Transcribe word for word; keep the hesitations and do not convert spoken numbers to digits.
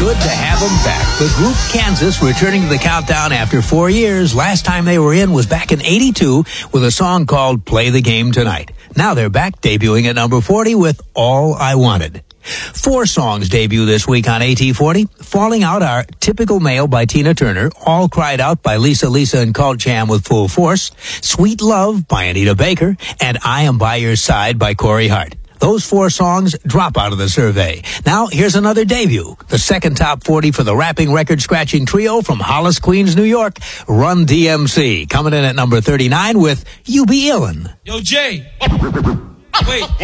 good to have them back. The group Kansas returning to the countdown after four years. Last time they were in was back in eighty-two with a song called Play the Game Tonight. Now they're back, debuting at number forty with All I Wanted. Four songs debut this week on A T forty. Falling Out are Typical Male by Tina Turner, All Cried Out by Lisa Lisa and Cult Jam with Full Force, Sweet Love by Anita Baker, and I Am By Your Side by Corey Hart. Those four songs drop out of the survey. Now, here's another debut. The second top forty for the rapping record-scratching trio from Hollis, Queens, New York, Run D M C. Coming in at number thirty-nine with You Be Illin'. Yo, Jay. Wait.